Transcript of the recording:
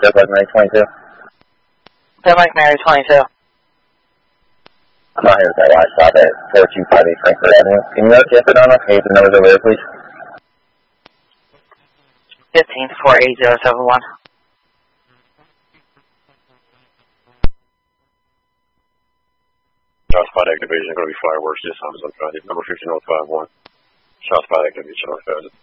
Dead like Mary 22. Dead like Mary 22. I'm not here with that last stop at 4258 Frankfurt Avenue. Can you notice it on us? Can you get the numbers over there, please? 15-48071. Shot spot activation, going to be fireworks this time, number 15051. Shot spot activation on Pheasant.